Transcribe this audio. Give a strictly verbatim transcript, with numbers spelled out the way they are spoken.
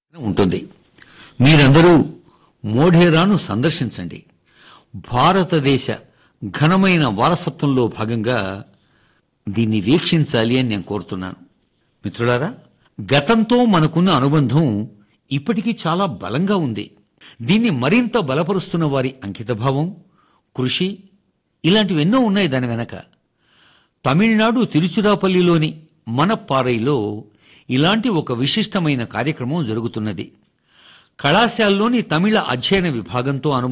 ఉంటుంది. మీరందరూ మోఢేరాను సందర్శించండి. భారతదేశ ఘనమైన వారసత్వంలో భాగంగా దీన్ని వీక్షించాలి అని నేను కోరుతున్నాను. మిత్రులారా, గతంతో మనకున్న అనుబంధం ఇప్పటికీ చాలా బలంగా ఉంది. దీన్ని మరింత బలపరుస్తున్న వారి అంకితభావం, కృషి ఇలాంటివెన్నో ఉన్నాయి దాని వెనక. తమిళనాడు తిరుచిరాపల్లిలోని మనప్పారైలో ఇలాంటి ఒక విశిష్టమైన కార్యక్రమం జరుగుతున్నది. కళాశాలలోని తమిళ అధ్యయన విభాగంతో